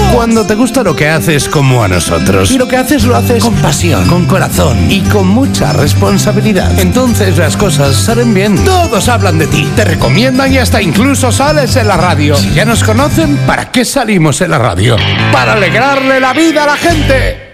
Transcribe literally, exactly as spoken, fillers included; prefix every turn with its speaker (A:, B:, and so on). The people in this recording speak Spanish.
A: Cuando te gusta lo que haces como a nosotros. Y lo que haces lo haces con pasión, con corazón y con mucha responsabilidad. Entonces las cosas salen bien. Todos hablan de ti, te recomiendan y hasta incluso sales en la radio. Si ya nos conocen, ¿para qué salimos en la radio? ¡Para alegrarle la vida a la gente!